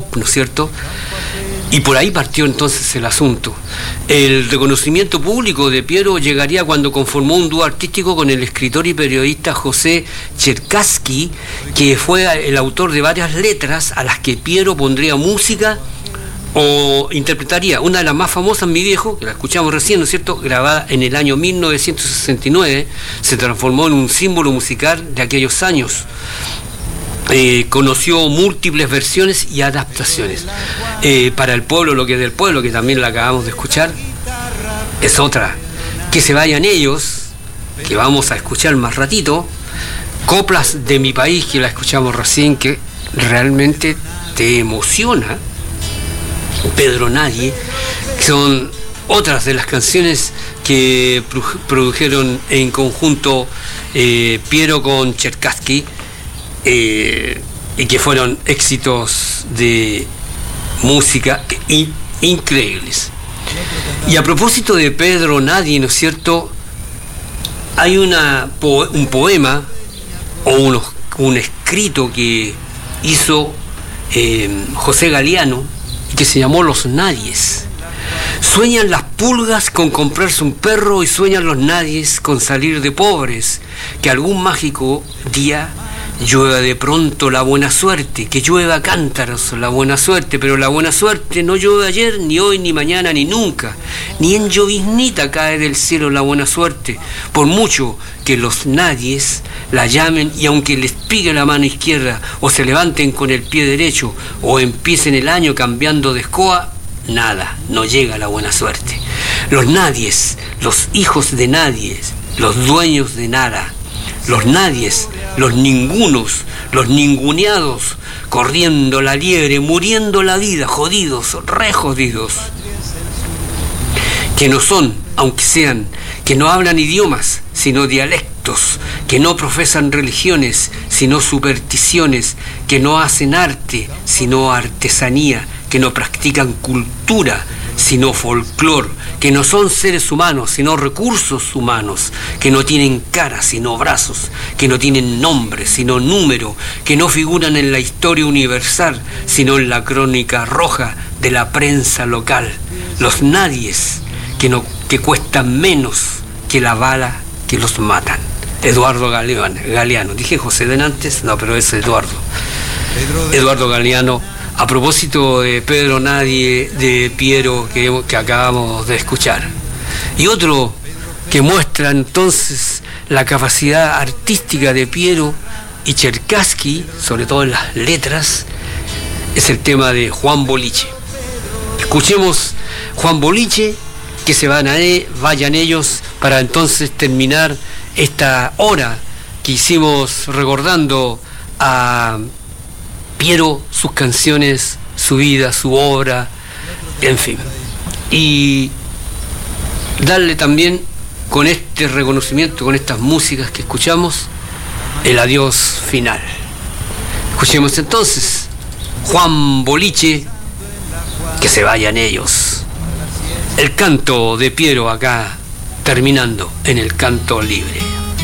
pop, ¿no es cierto? Y por ahí partió entonces el asunto. El reconocimiento público de Piero llegaría cuando conformó un dúo artístico con el escritor y periodista José Cherkassky, que fue el autor de varias letras a las que Piero pondría música o interpretaría. Una de las más famosas, Mi Viejo, que la escuchamos recién, ¿no es cierto?, grabada en el año 1969, se transformó en un símbolo musical de aquellos años. Conoció múltiples versiones y adaptaciones. Para el pueblo, lo que es del pueblo, que también la acabamos de escuchar, es otra. Que se vayan ellos, que vamos a escuchar más ratito. Coplas de mi país, que la escuchamos recién, que realmente te emociona. Pedro Nadie, que son otras de las canciones que produjeron en conjunto Piero con Cherkassky, y que fueron éxitos de música increíbles. Y a propósito de Pedro Nadie, ¿no es cierto?, hay un poema o un escrito que hizo José Galiano, que se llamó Los Nadies. Sueñan las pulgas con comprarse un perro y sueñan los nadies con salir de pobres, que algún mágico día llueva de pronto la buena suerte, que llueva cántaros la buena suerte, pero la buena suerte no llueve ayer, ni hoy, ni mañana, ni nunca, ni en lloviznita cae del cielo la buena suerte, por mucho que los nadies la llamen y aunque les pique la mano izquierda, o se levanten con el pie derecho, o empiecen el año cambiando de escoba, nada, no llega la buena suerte. Los nadies, los hijos de nadies, los dueños de nada, los nadies, los ningunos, los ninguneados, corriendo la liebre, muriendo la vida, jodidos, re jodidos. Que no son, aunque sean, que no hablan idiomas, sino dialectos, que no profesan religiones, sino supersticiones, que no hacen arte, sino artesanía, que no practican cultura, sino folclor, que no son seres humanos, sino recursos humanos, que no tienen cara, sino brazos, que no tienen nombre, sino número, que no figuran en la historia universal, sino en la crónica roja de la prensa local. Los nadies, que cuestan menos que la bala que los matan. Eduardo Galeano. Dije José delante, no, pero es Eduardo. Eduardo Galeano. A propósito de Pedro Nadie, de Piero, que acabamos de escuchar. Y otro que muestra entonces la capacidad artística de Piero y Cherkassky, sobre todo en las letras, es el tema de Juan Boliche. Escuchemos Juan Boliche, que se vayan ellos, para entonces terminar esta hora que hicimos recordando a Piero, sus canciones, su vida, su obra, en fin. Y darle también, con este reconocimiento, con estas músicas que escuchamos, el adiós final. Escuchemos entonces Juan Boliche, que se vayan ellos. El canto de Piero acá, terminando en el canto libre.